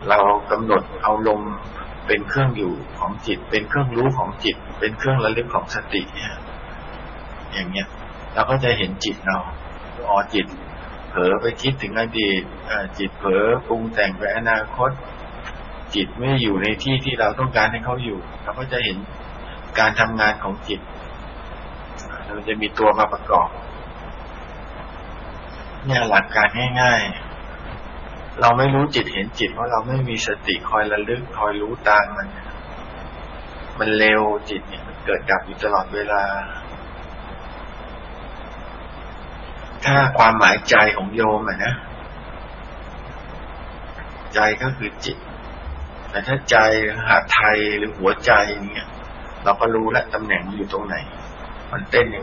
เรากำหนดเอาลมเป็นเครื่องอยู่ของจิตเป็นเครื่องรู้ของจิตเป็นเครื่องระลึกของสติอย่างเงี้ยเราก็จะเห็นจิตเราจิตเผลอไปคิดถึงอดีตจิตเผลอปรุงแต่งไปอนาคตจิตไม่อยู่ในที่ที่เราต้องการให้เขาอยู่เราก็จะเห็นการทำงานของจิตเราจะมีตัวมาประกอบเนี่ยหลักการง่ายๆเราไม่รู้จิตเห็นจิตเพราะเราไม่มีสติคอยระลึกคอยรู้ตามมันเร็วจิตเนี่ยมันเกิดดับอยู่ตลอดเวลาถ้าความหมายใจของโยมนะใจก็คือจิตแต่ถ้าใจหาไทยหรือหัวใจเนี่ยเราก็รู้แล้วตำแหน่งมันอยู่ตรงไหนมันเต้นยังไง